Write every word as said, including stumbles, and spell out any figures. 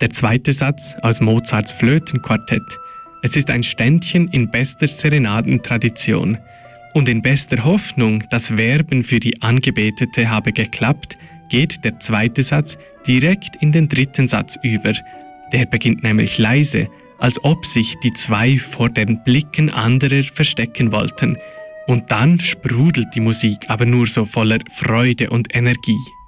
Der zweite Satz aus Mozarts Flötenquartett. Es ist ein Ständchen in bester Serenadentradition. Und in bester Hoffnung, das Werben für die Angebetete habe geklappt, geht der zweite Satz direkt in den dritten Satz über. Der beginnt nämlich leise, als ob sich die zwei vor den Blicken anderer verstecken wollten. Und dann sprudelt die Musik aber nur so voller Freude und Energie.